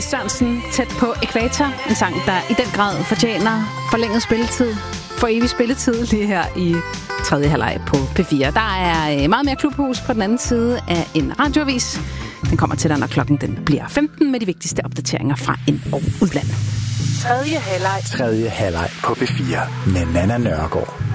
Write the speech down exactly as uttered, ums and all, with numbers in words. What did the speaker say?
Sørensen, Tæt på ækvator. En sang, der i den grad fortjener forlænget spilletid. For evig spilletid lige her i tredje halvleg på P fire. Der er meget mere klubhus på den anden side af en radioavis. Den kommer til dig, når klokken den bliver femten med de vigtigste opdateringer fra ind- og udland. Tredje halvleg. Tredje halvleg på P fire med Nanna Nørgaard.